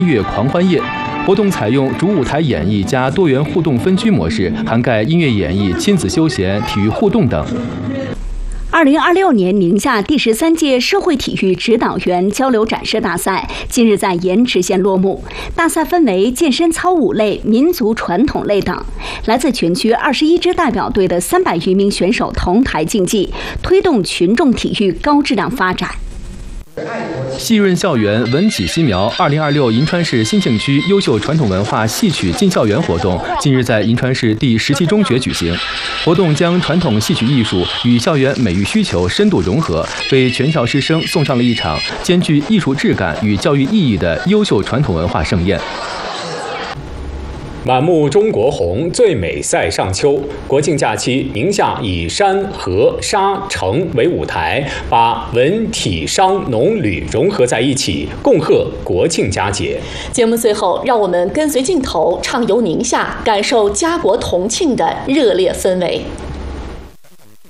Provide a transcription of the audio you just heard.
音乐狂欢夜。活动采用主舞台演绎加多元互动分区模式，涵盖音乐演绎、亲子休闲、体育互动等。 2026年宁夏第13届社会体育指导员交流展示大赛近日在盐池县落幕。大赛分为健身操舞类、民族传统类等，来自全区21支代表队的300余名选手同台竞技，推动群众体育高质量发展。 细润校园，文起新苗。2026银川市新兴区优秀传统文化戏曲进校园活动近日在银川市第17中学举行。活动将传统戏曲艺术与校园美育需求深度融合，为全校师生送上了一场兼具艺术质感与教育意义的优秀传统文化盛宴。 满目中国红，最美赛上秋。国庆假期，宁夏以山河沙城为舞台，把文体商农旅融合在一起，共贺国庆佳节。 节目最后，让我们跟随镜头畅游宁夏，感受家国同庆的热烈氛围。